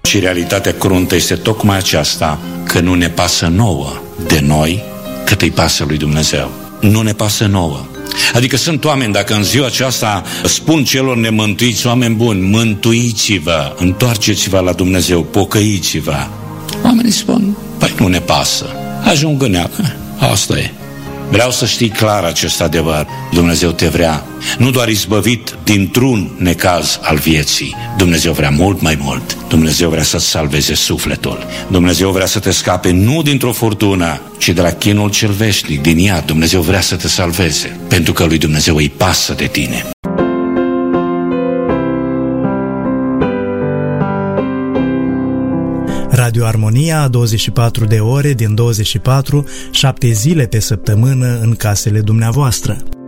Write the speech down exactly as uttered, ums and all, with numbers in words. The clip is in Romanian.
Și realitatea cruntă este tocmai aceasta, că nu ne pasă nouă de noi cât îi pasă lui Dumnezeu. Nu ne pasă nouă. Adică sunt oameni, dacă în ziua aceasta spun celor nemântuiți, oameni buni, mântuiți-vă, întoarceți-vă la Dumnezeu, pocăiți-vă. Oamenii spun, păi nu ne pasă, ajung în ea, asta e. Vreau să știi clar acest adevăr. Dumnezeu te vrea nu doar izbăvit dintr-un necaz al vieții. Dumnezeu vrea mult mai mult. Dumnezeu vrea să-ți salveze sufletul. Dumnezeu vrea să te scape nu dintr-o furtună, ci de la chinul cel veșnic, din iad. Dumnezeu vrea să te salveze, pentru că lui Dumnezeu îi pasă de tine. Radio Armonia, douăzeci și patru de ore din douăzeci și patru, șapte zile pe săptămână în casele dumneavoastră.